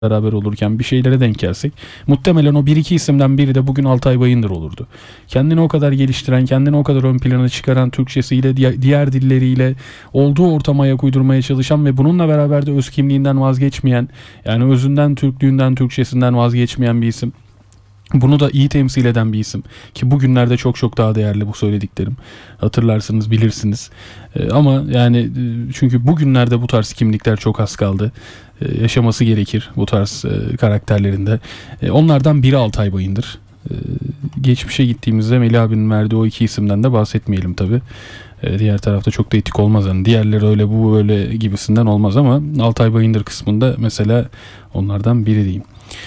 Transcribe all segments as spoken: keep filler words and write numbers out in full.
beraber olurken bir şeylere denk gelsek muhtemelen o bir iki isimden biri de bugün Altay Bayındır olurdu. Kendini o kadar geliştiren, kendini o kadar ön plana çıkaran, Türkçesiyle, diğer dilleriyle olduğu ortama ayak uydurmaya çalışan ve bununla beraber de öz kimliğinden vazgeçmeyen, yani özünden, Türklüğünden, Türkçesinden vazgeçmeyen bir isim. Bunu da iyi temsil eden bir isim ki bugünlerde çok çok daha değerli bu söylediklerim. Hatırlarsınız, bilirsiniz. Ee, ama yani çünkü bugünlerde bu tarz kimlikler çok az kaldı. Ee, yaşaması gerekir bu tarz e, karakterlerinde. E, onlardan biri Altay Bayındır. E, geçmişe gittiğimizde Melih abinin verdiği o iki isimden de bahsetmeyelim tabii. E, diğer tarafta çok da etik olmaz. Yani diğerleri öyle bu öyle gibisinden olmaz ama Altay Bayındır kısmında mesela onlardan biri diyeyim.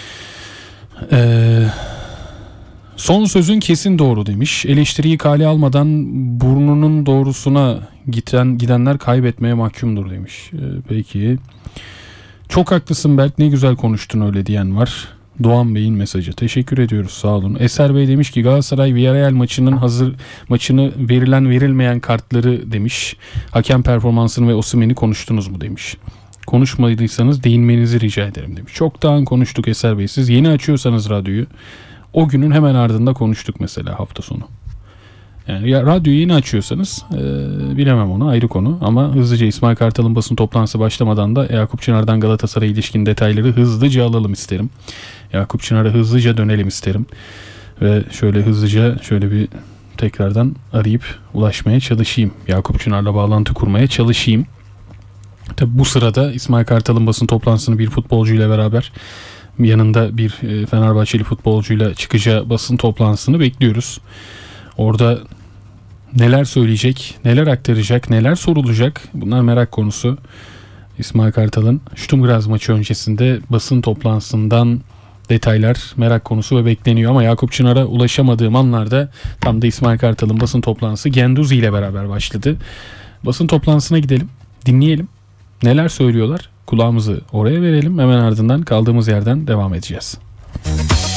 Eee Son sözün kesin doğru demiş. Eleştiriyi kale almadan burnunun doğrusuna giden gidenler kaybetmeye mahkumdur demiş. Ee, peki. Çok haklısın Berk, ne güzel konuştun öyle diyen var. Doğan Bey'in mesajı. Teşekkür ediyoruz, sağ olun. Eser Bey demiş ki Galatasaray Villarreal maçının hazır maçını verilen verilmeyen kartları demiş. Hakem performansını ve Osimhen'i konuştunuz mu demiş. Konuşmadıysanız değinmenizi rica ederim demiş. Çoktan konuştuk Eser Bey. Siz yeni açıyorsanız radyoyu, o günün hemen ardında konuştuk mesela hafta sonu. Yani ya radyoyu yeni açıyorsanız e, bilemem onu, ayrı konu, ama hızlıca İsmail Kartal'ın basın toplantısı başlamadan da Yakup Çınar'dan Galatasaray'a ilişkin detayları hızlıca alalım isterim. Yakup Çınar'a hızlıca dönelim isterim. Ve şöyle hızlıca şöyle bir tekrardan arayıp ulaşmaya çalışayım. Yakup Çınar'la bağlantı kurmaya çalışayım. Tabi bu sırada İsmail Kartal'ın basın toplantısını bir futbolcuyla beraber, yanında bir Fenerbahçeli futbolcuyla çıkacağı basın toplantısını bekliyoruz. Orada neler söyleyecek, neler aktaracak, neler sorulacak, bunlar merak konusu. İsmail Kartal'ın Sturm Graz maçı öncesinde basın toplantısından detaylar merak konusu ve bekleniyor. Ama Yakup Çınar'a ulaşamadığım anlarda tam da İsmail Kartal'ın basın toplantısı Guendouzi ile beraber başladı. Basın toplantısına gidelim, dinleyelim. Neler söylüyorlar? Kulağımızı oraya verelim. Hemen ardından kaldığımız yerden devam edeceğiz.